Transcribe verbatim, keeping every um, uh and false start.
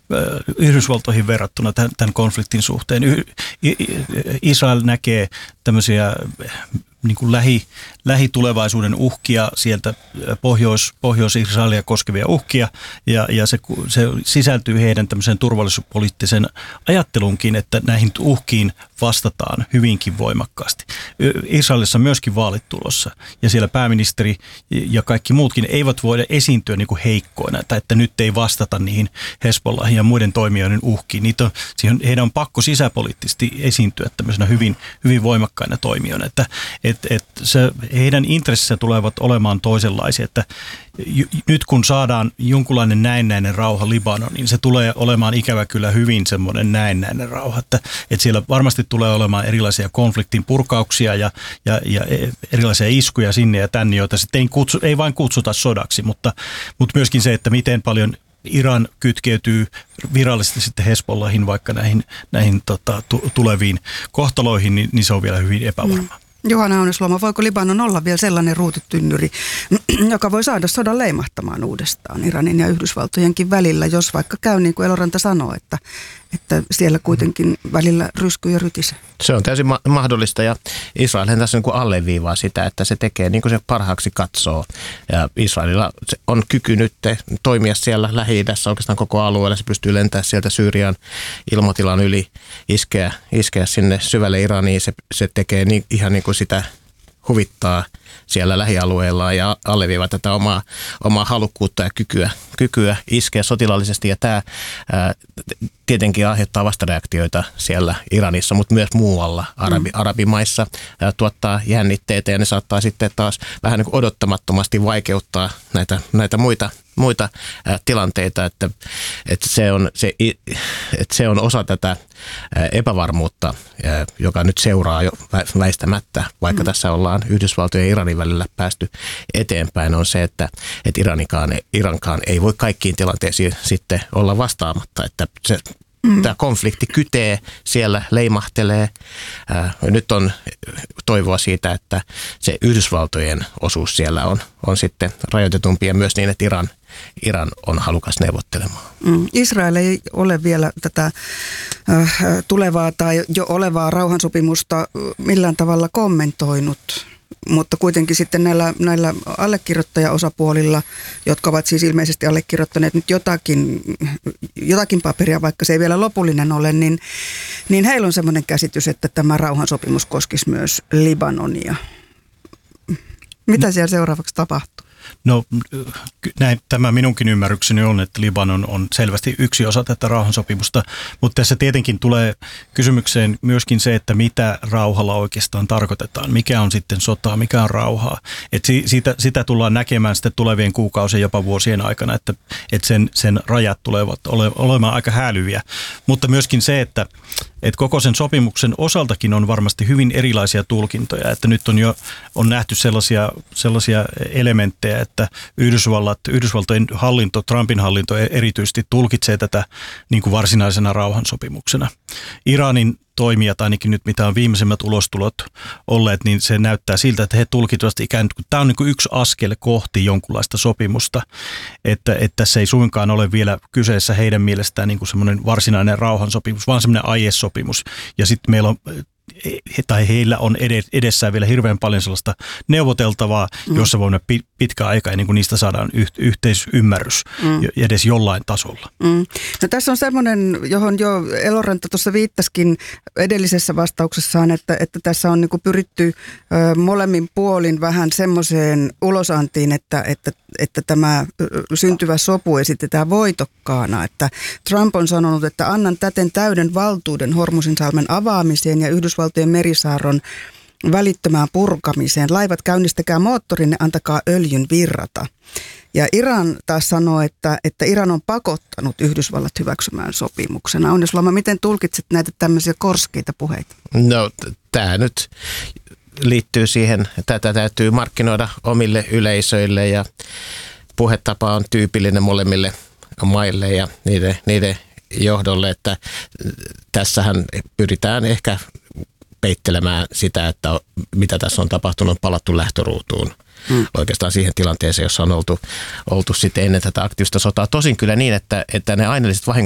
Yhdysvaltoihin verrattuna tämän, tämän konfliktin suhteen. Israel näkee tämmöisiä niin kuin lähi, lähitulevaisuuden uhkia, sieltä Pohjois, Pohjois-Israelia koskevia uhkia, ja, ja se, se sisältyy heidän tämmöiseen turvallisuuspoliittiseen ajattelunkin, että näihin uhkiin vastataan hyvinkin voimakkaasti. Israelissa on myöskin vaalit tulossa, ja siellä pääministeri ja kaikki muutkin eivät voida esiintyä niin kuin heikkoina, että, että nyt ei vastata niihin Hezbollahin ja muiden toimijoiden uhkiin. Niitä on, siihen, heidän on pakko sisäpoliittisesti esiintyä tämmöisenä hyvin, hyvin voimakkaina toimijoina, että et, et se, heidän intressissä tulevat olemaan toisenlaisia, että nyt kun saadaan jonkunlainen näennäinen rauha Libanoniin, niin se tulee olemaan ikävä kyllä hyvin semmoinen näennäinen rauha, että, että siellä varmasti tulee olemaan erilaisia konfliktin purkauksia ja, ja, ja erilaisia iskuja sinne ja tänne, joita sitten ei, kutsu, ei vain kutsuta sodaksi, mutta, mutta myöskin se, että miten paljon Iran kytkeytyy virallisesti sitten Hezbollahin, vaikka näihin, näihin tota, tuleviin kohtaloihin, niin, niin se on vielä hyvin epävarma. Mm. Johanna Aunesluoma, voiko Libanon olla vielä sellainen ruutitynnyri, joka voi saada sodan leimahtamaan uudestaan Iranin ja Yhdysvaltojenkin välillä, jos vaikka käy niin kuin Eloranta sanoo, että, että siellä kuitenkin välillä ryskyy ja rytisee? Se on täysin ma- mahdollista, ja Israelhan tässä niin kuin alleviivaa sitä, että se tekee niin kuin se parhaaksi katsoo. Ja Israelilla on kyky nyt toimia siellä Lähi-idässä oikeastaan koko alueella. Se pystyy lentämään sieltä Syyrian ilmatilan yli, iskeä, iskeä sinne syvälle Iraniin. Se, se tekee niin, ihan niin kuin sitä huvittaa siellä lähialueellaan ja alleviivaa tätä omaa, omaa halukkuutta ja kykyä, kykyä iskeä sotilaallisesti. Ja tämä ää, tietenkin aiheuttaa vastareaktioita siellä Iranissa, mutta myös muualla arabi, mm. arabimaissa ää, tuottaa jännitteitä, ja ne saattaa sitten taas vähän niin kuin odottamattomasti vaikeuttaa näitä, näitä muita muita ää, tilanteita, että, että, se on, se, että se on osa tätä ää, epävarmuutta, ää, joka nyt seuraa jo väistämättä, vaikka mm. tässä ollaan Yhdysvaltojen ja Iranin välillä päästy eteenpäin, on se, että, että Iranikaan, Irankaan ei voi kaikkiin tilanteisiin sitten olla vastaamatta, että se Mm. Tämä konflikti kytee, siellä leimahtelee. Ää, nyt on toivoa siitä, että se Yhdysvaltojen osuus siellä on, on sitten rajoitetumpi, ja myös niin, että Iran, Iran on halukas neuvottelemaan. Mm. Israel ei ole vielä tätä äh, tulevaa tai jo olevaa rauhansopimusta millään tavalla kommentoinut. Mutta kuitenkin sitten näillä, näillä allekirjoittajaosapuolilla, jotka ovat siis ilmeisesti allekirjoittaneet nyt jotakin, jotakin paperia, vaikka se ei vielä lopullinen ole, niin, niin heillä on semmoinen käsitys, että tämä rauhansopimus koskisi myös Libanonia. Mitä siellä seuraavaksi tapahtuu? No näin, tämä minunkin ymmärrykseni on, että Libanon on selvästi yksi osa tätä rauhansopimusta, mutta tässä tietenkin tulee kysymykseen myöskin se, että mitä rauhalla oikeastaan tarkoitetaan, mikä on sitten sotaa, mikä on rauhaa. Että siitä, sitä tullaan näkemään sitten tulevien kuukausien, jopa vuosien aikana, että, että sen, sen rajat tulevat ole, olemaan aika häälyviä, mutta myöskin se, että että koko sen sopimuksen osaltakin on varmasti hyvin erilaisia tulkintoja, että nyt on jo on nähty sellaisia, sellaisia elementtejä, että Yhdysvallat, Yhdysvaltojen hallinto, Trumpin hallinto erityisesti tulkitsee tätä niin kuin varsinaisena rauhansopimuksena. Iranin toimijat, ainakin nyt mitä on viimeisimmät ulostulot olleet, niin se näyttää siltä, että he tulkitsevat ikään kuin tämä on niin kuin yksi askel kohti jonkunlaista sopimusta, että, että tässä ei suinkaan ole vielä kyseessä heidän mielestään niin kuin semmoinen varsinainen rauhansopimus, vaan semmoinen aiesopimus. Ja sitten meillä on tai heillä on edessään vielä hirveän paljon sellaista neuvoteltavaa, mm. jossa voi olla pitkä aika ennen kuin niistä saadaan yhteisymmärrys mm. edes jollain tasolla. Mm. No, tässä on semmoinen, johon jo Eloranta tuossa viittasikin edellisessä vastauksessaan, että, että tässä on niin kuin pyritty ö, molemmin puolin vähän semmoiseen ulosantiin, että, että, että tämä syntyvä sopu esitetään voitokkaana. Että Trump on sanonut, että annan täten täyden valtuuden Hormuzinsalmen avaamiseen ja Yhdysvaltojen merisaaron välittömään purkamiseen. Laivat käynnistäkää moottorinne, antakaa öljyn virrata. Ja Iran taas sanoo, että, että Iran on pakottanut Yhdysvallat hyväksymään sopimuksena. Aunesluoma, miten tulkitset näitä tämmöisiä korskeita puheita? No, tämä nyt liittyy siihen, että tätä täytyy markkinoida omille yleisöille, ja puhetapa on tyypillinen molemmille maille ja niiden, niiden johdolle, että tässähän pyritään ehkä peittelemään sitä, että mitä tässä on tapahtunut, on palattu lähtöruutuun. Hmm. Oikeastaan siihen tilanteeseen, jossa on oltu, oltu sitten ennen tätä aktiivista sotaa. Tosin kyllä niin, että, että ne aineelliset vahingot